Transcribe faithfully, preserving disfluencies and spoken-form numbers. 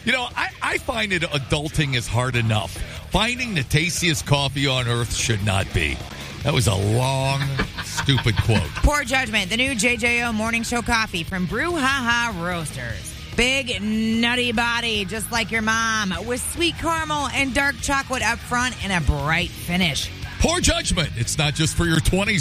You know, I, I find it adulting is hard enough. Finding the tastiest coffee on earth should not be. That was a long, stupid quote. Poor Judgment, the new J J O Morning Show coffee from Brew Ha Ha Roasters. Big, nutty body, just like your mom, with sweet caramel and dark chocolate up front and a bright finish. Poor Judgment. It's not just for your twenties.